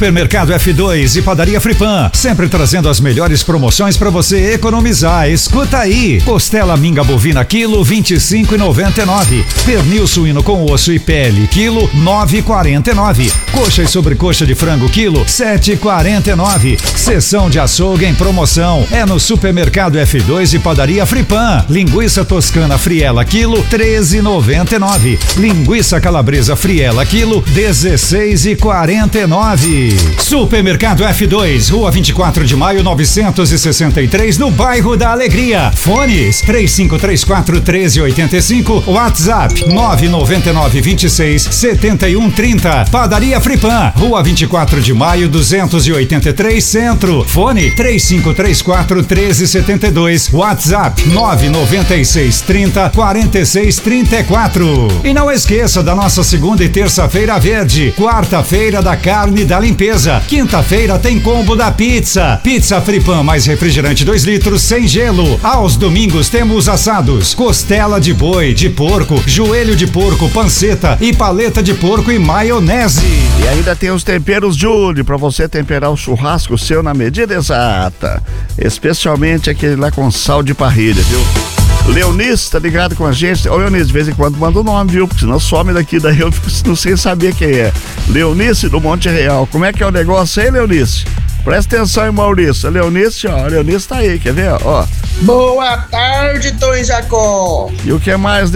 Supermercado F2 e Padaria Fripan, sempre trazendo as melhores promoções para você economizar. Escuta aí: costela minga bovina quilo 25,99. Pernil suíno com osso e pele quilo 9,49. Coxa e sobrecoxa de frango quilo 7,49. Seção de açougue em promoção é no Supermercado F2 e Padaria Fripan. Linguiça toscana friela quilo 13,99. Linguiça calabresa friela quilo 16,49. Supermercado F2, Rua 24 de Maio 963, no bairro da Alegria. Fones 3534-1385, WhatsApp 999267130. Padaria Fripan, Rua 24 de Maio 283, Centro. Fone 3534-1372, WhatsApp 99630-4634. E não esqueça da nossa segunda e terça-feira verde, quarta-feira da carne da limpeza, quinta-feira tem combo da pizza. Pizza Fripan mais refrigerante 2 litros sem gelo. Aos domingos temos assados, costela de boi, de porco, joelho de porco, panceta e paleta de porco e maionese. E ainda tem os temperos Julie, pra você temperar o churrasco seu na medida exata, especialmente aquele lá com sal de parrilha, viu? Leonice tá ligado com a gente. Ô Leonice, de vez em quando manda o nome, viu? Porque senão some daqui, daí eu fico não sei saber quem é. Leonice do Monte Real. Como é que é o negócio aí, Leonice? Presta atenção, hein, Maurício. A Leonice, ó, a Leonice tá aí, quer ver, ó? Boa tarde, Tom e Jacó. E o que mais,